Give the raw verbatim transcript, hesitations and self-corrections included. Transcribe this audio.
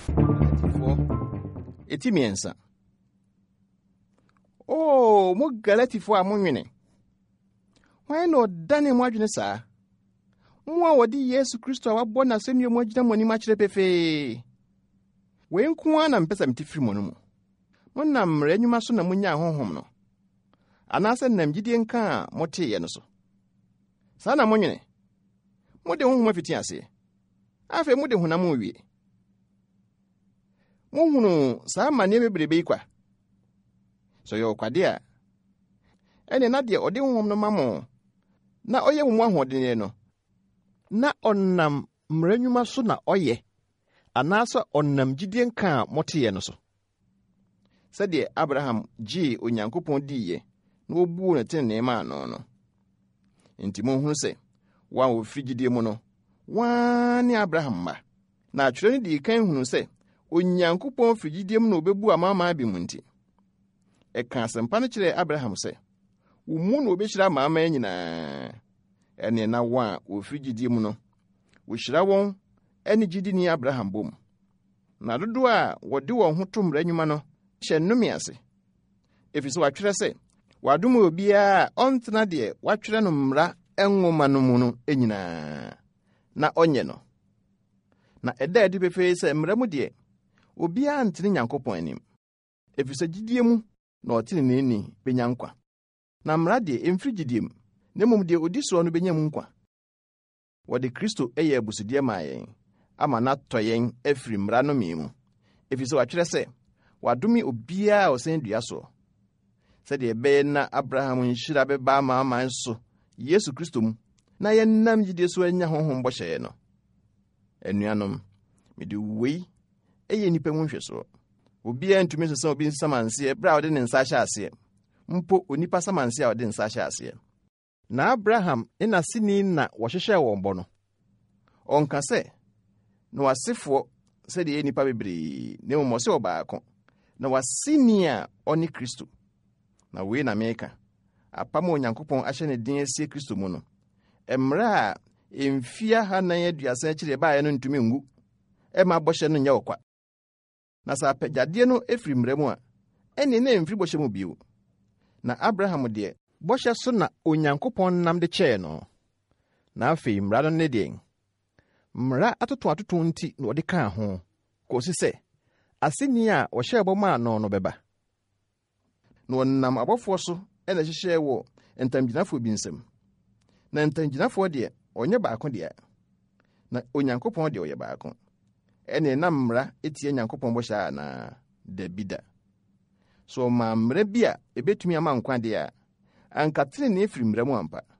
Eti miensa. Oh, mo Galatifo a monwene. Why no dane mo adwene saa? Mo a wodi Yesu Kristo a wabɔ na sɛnua mo agina mo ni ma kyerɛ pefe. We nko a na mpesa mtifiri mo no mu. Mo na mra nnwuma so na munya honhom no. Anase nam gidie nka a mote ye no so. Saa na monwene. Mo de honhom afiti ase. Afa mo de honam owie. Mo hunu saa mane bebrebe ikwa. So yo kwade a. Ene na de ode honhom no mamo. Na oye mu ahodene no. Na onnam mra nnwuma so na oye. Anasa onnam gidie nka a mote ye no so. Sɛdeɛ Abraham gye Onyankopɔn diye na obu ne tene ma no no. Enti mo hunu sɛ wa wo frigidie mu no wa ne Abraham ba. Na atwerɛ ne di kan hunu sɛ Onyankopɔn frigidie mu no obebu amama bi mu nti. Ɛka asɛmpa no kyerɛ Abraham sɛ wo mu no obehyira amama nyinaa. Ɛne na wa wo frigidie mu no wo hyira wɔn ɛne gidi ni Abraham bom. Na dodo a wɔde wɔn ho to mmara nnwuma no hyɛ nnome ase. Efisɛ watwerɛ sɛ wadom obiara ɔntena deɛ watwerɛ no mmara enwoma no mu no enyinaa na ɔnyɛ no. Na ɛda adi pefe sɛ mmara mu deɛ obiara ntene Nyankopɔn anim. Efisɛ gidie mu na ɔtene ne ni benya nkwa. Na mmara deɛ emfiri gidie mu, na mmom deɛ odi so no benya mu nkwa. Wɔde Kristo ɛyɛ abusudie ma yɛn, ama na tɔ yɛn afiri mmara no mu. Efisɛ watwerɛ sɛ wadome obiara ɔsɛn dua so. Sɛdeɛ ɛbɛyɛ na Abraham nhyira bɛba ama so Yesu Kristo mu, na yɛnam gidie so anya honhom bɔhyɛ no. Anuanom, mede wei ɛyɛ nipa mu nhwɛso. Obiara ntumi sɛ obi nsamanse bra ɔde ne nsa hyɛ ase. Mpo onipa samanse a ɔde nsa hyɛ ase. Na Abraham ina sini na wɔhyehyɛ wɔn bɔ no. Ɔnka sɛ na wasefo sɛdeɛ nipa bebree ne mo sɛ ɔbaako. Na wasini a ɔne Kristo. Na wei na meka. Apam Onyankopɔn ahyɛ ne din asie Kristo mu no. Emra a emfia hanan aduasa kyire bae no ntumi ngu. Ema bɔhyɛ no nyɛ okwa. Na sa apagyadeɛ no efiri mmara mu a ɛne na emfiri bɔhyɛ mu bio. Na Abraham deɛ bɔhyɛ so na Onyankopɔn nam de kyɛɛ no. Na afei mmara no ne deɛ. Mmara atoto atoto nti na ɔde kaa ho. Kosi sɛ aseni a wɔhyɛ bɔ ma no no bɛba. Na wɔnam abɔfoɔ so ɛna hyehyɛ wɔ ntamgyinafoɔ bi nsam. Na ntamgyinafoɔ deɛ ɔnyɛ baako deɛ. Na Onyankopɔn deɛ ɔyɛ baako. Ɛne na mmara etie Nyankopɔn bɔhyɛ ana da bida. So ma mmara bi a ebetumi ama nkwa deɛ a ankatere ne efiri mmara mu ampa.